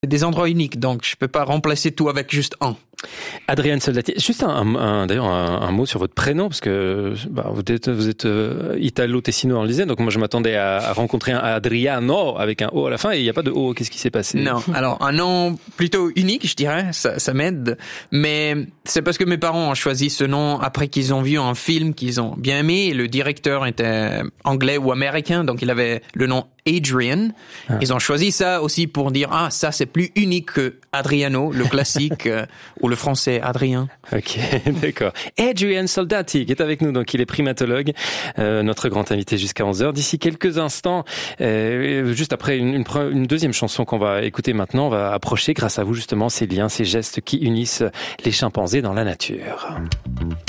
des endroits uniques, donc je peux pas remplacer tout avec juste un. Adrian Soldati, juste d'ailleurs un mot sur votre prénom, parce que vous êtes italo-tessino-orlisien, donc moi je m'attendais à rencontrer un Adriano avec un O à la fin, et il n'y a pas de O. Qu'est-ce qui s'est passé? Non, alors un nom plutôt unique, je dirais, ça m'aide, mais c'est parce que mes parents ont choisi ce nom après qu'ils ont vu un film qu'ils ont bien aimé, et le directeur était anglais ou américain, donc il avait le nom Adrian. Ils ont choisi ça aussi pour dire ça c'est plus unique que Adriano, le classique, ou le français Adrien. Ok, d'accord. Adrian Soldati qui est avec nous, donc il est primatologue, notre grand invité jusqu'à 11h. D'ici quelques instants, juste après une deuxième chanson qu'on va écouter maintenant, on va approcher grâce à vous justement ces liens, ces gestes qui unissent les chimpanzés dans la nature.